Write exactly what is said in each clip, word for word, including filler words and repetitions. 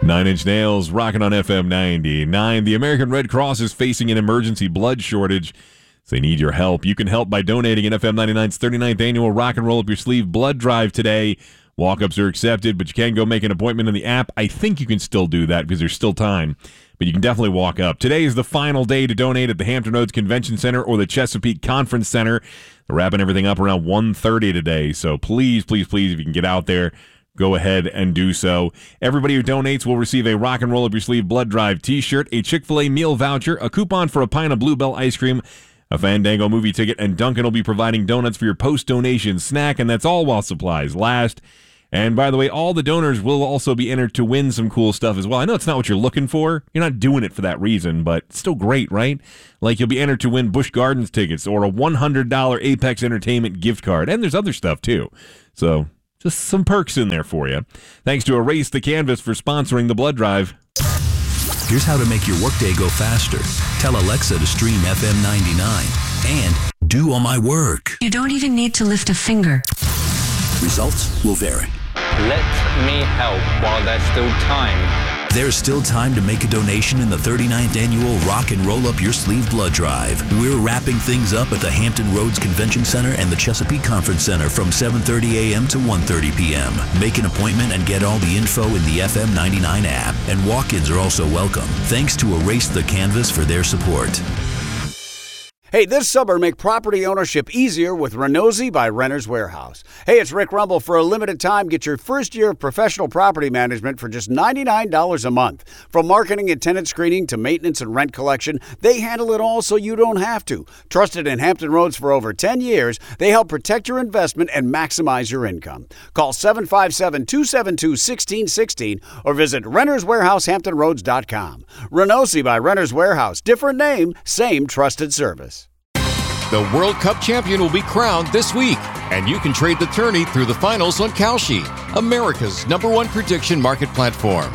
Nine Inch Nails, rocking on F M ninety-nine. The American Red Cross is facing an emergency blood shortage. So they need your help. You can help by donating in F M ninety-nine's thirty-ninth annual Rock and Roll Up Your Sleeve blood drive today. Walk-ups are accepted, but you can go make an appointment in the app. I think you can still do that because there's still time, but you can definitely walk up. Today is the final day to donate at the Hampton Roads Convention Center or the Chesapeake Conference Center. They're wrapping everything up around one thirty today, so please, please, please, if you can get out there, go ahead and do so. Everybody who donates will receive a Rock and Roll Up Your Sleeve blood drive t-shirt, a Chick-fil-A meal voucher, a coupon for a pint of Bluebell ice cream, a Fandango movie ticket, and Dunkin' will be providing donuts for your post-donation snack, and that's all while supplies last. And by the way, all the donors will also be entered to win some cool stuff as well. I know it's not what you're looking for. You're not doing it for that reason, but it's still great, right? Like you'll be entered to win Busch Gardens tickets or a one hundred dollars Apex Entertainment gift card. And there's other stuff too. So just some perks in there for you. Thanks to Erase the Canvas for sponsoring the blood drive. Here's how to make your workday go faster. Tell Alexa to stream F M ninety-nine and do all my work. You don't even need to lift a finger. Results will vary. Let me help while there's still time. There's still time to make a donation in the thirty-ninth annual Rock and Roll Up Your Sleeve blood drive. We're wrapping things up at the Hampton Roads Convention Center and the Chesapeake Conference Center from seven thirty a.m. to one thirty p.m. Make an appointment and get all the info in the F M ninety-nine app. And walk-ins are also welcome. Thanks to Erase the Canvas for their support. Hey, this summer, make property ownership easier with Renozzi by Renter's Warehouse. Hey, it's Rick Rumble. For a limited time, get your first year of professional property management for just ninety-nine dollars a month. From marketing and tenant screening to maintenance and rent collection, they handle it all so you don't have to. Trusted in Hampton Roads for over ten years, they help protect your investment and maximize your income. Call seven five seven, two seven two, one six one six or visit renters warehouse hampton roads dot com. Renozzi by Renter's Warehouse. Different name, same trusted service. The World Cup champion will be crowned this week, and you can trade the tourney through the finals on Kalshi, America's number one prediction market platform.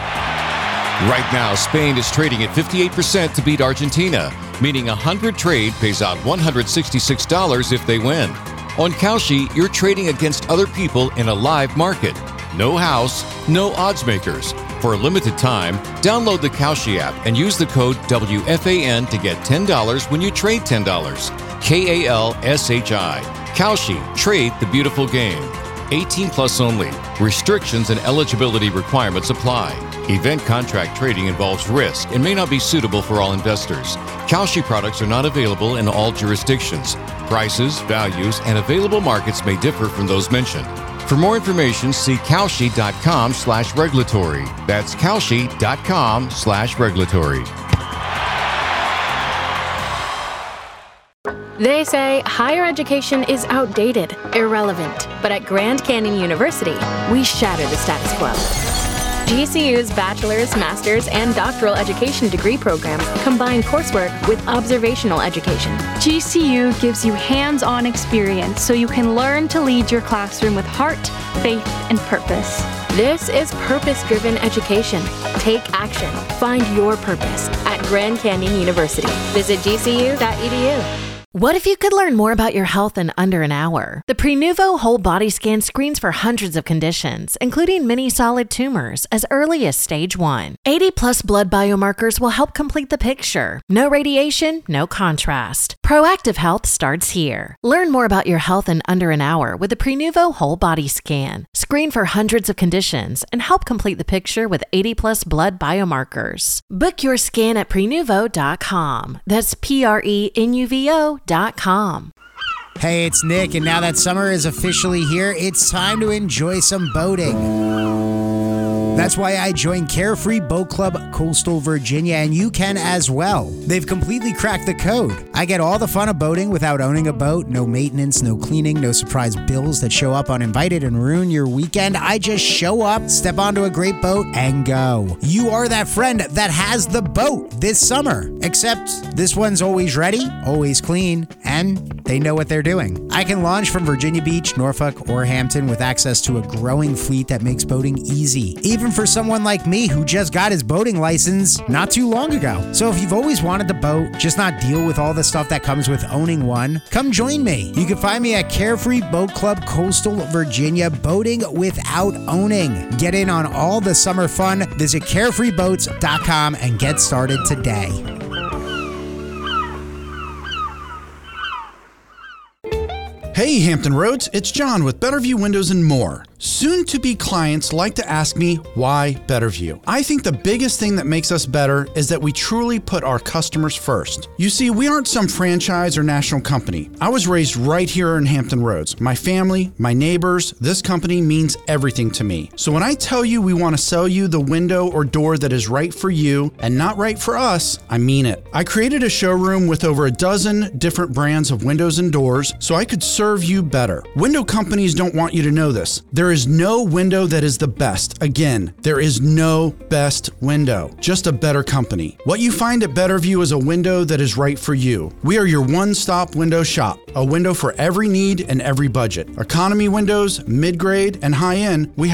Right now, Spain is trading at fifty-eight percent to beat Argentina, meaning a one hundred trade pays out one hundred sixty-six dollars if they win. On Kalshi, you're trading against other people in a live market. No house, no odds makers. For a limited time, download the Kalshi app and use the code W F A N to get ten dollars when you trade ten dollars. K A L S H I. Kalshi. Trade the beautiful game. eighteen plus only. Restrictions and eligibility requirements apply. Event contract trading involves risk and may not be suitable for all investors. Kalshi products are not available in all jurisdictions. Prices, values, and available markets may differ from those mentioned. For more information, see Kalshi.com slash regulatory. That's Kalshi.com slash regulatory. They say higher education is outdated, irrelevant. But at Grand Canyon University, we shatter the status quo. G C U's bachelor's, master's, and doctoral education degree programs combine coursework with observational education. G C U gives you hands-on experience so you can learn to lead your classroom with heart, faith, and purpose. This is purpose-driven education. Take action. Find your purpose at Grand Canyon University. Visit G C U dot E D U. What if you could learn more about your health in under an hour? The Prenuvo Whole Body Scan screens for hundreds of conditions, including many solid tumors, as early as stage one. eighty plus blood biomarkers will help complete the picture. No radiation, no contrast. Proactive health starts here. Learn more about your health in under an hour with the Prenuvo Whole Body Scan. Screen for hundreds of conditions and help complete the picture with eighty plus blood biomarkers. Book your scan at prenuvo dot com. That's P R E N U V O dot com. Hey, it's Nick, and now that summer is officially here, it's time to enjoy some boating. That's why I joined Carefree Boat Club Coastal Virginia, and you can as well. They've completely cracked the code. I get all the fun of boating without owning a boat. No maintenance, no cleaning, no surprise bills that show up uninvited and ruin your weekend. I just show up, step onto a great boat, and go. You are that friend that has the boat this summer. Except this one's always ready, always clean, and they know what they're doing. I can launch from Virginia Beach, Norfolk, or Hampton with access to a growing fleet that makes boating easy, even for someone like me who just got his boating license not too long ago. So if you've always wanted to boat, just not deal with all the stuff that comes with owning one, come join me. You can find me at Carefree Boat Club, Coastal Virginia, boating without owning. Get in on all the summer fun. Visit carefree boats dot com and get started today. Hey Hampton Roads, it's John with Betterview Windows and More. Soon-to-be clients like to ask me, why Betterview? I think the biggest thing that makes us better is that we truly put our customers first. You see, we aren't some franchise or national company. I was raised right here in Hampton Roads. My family, my neighbors, this company means everything to me. So when I tell you we want to sell you the window or door that is right for you and not right for us, I mean it. I created a showroom with over a dozen different brands of windows and doors so I could serve you better. Window companies don't want you to know this. There is no window that is the best. Again, there is no best window, just a better company. What you find at Betterview is a window that is right for you. We are your one-stop window shop, a window for every need and every budget. Economy windows, mid-grade, and high-end, we